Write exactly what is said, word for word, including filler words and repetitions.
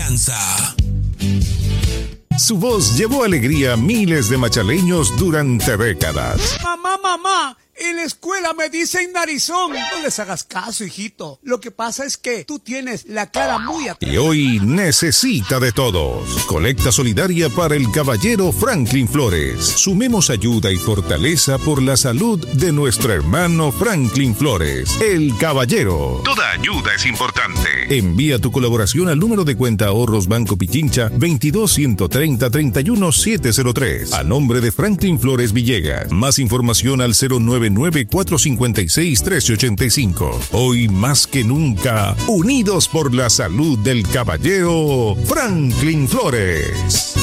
esperanza. Su voz llevó alegría a miles de machaleños durante décadas. Mamá, mamá, en la escuela me dicen narizón. No les hagas caso, hijito. Lo que pasa es que tú tienes la cara muy atrás. Y hoy necesita de todos. Colecta solidaria para el caballero Franklin Flores. Sumemos ayuda y fortaleza por la salud de nuestro hermano Franklin Flores, el caballero. Toda ayuda es importante. Envía tu colaboración al número de cuenta ahorros Banco Pichincha veintidós, ciento treinta, treinta y uno, setecientos tres. A nombre de Franklin Flores Villegas. Más información al cero nueve nueve, cuatro cinco seis, uno tres ocho cinco. Hoy más que nunca, unidos por la salud del caballero Franklin Flores.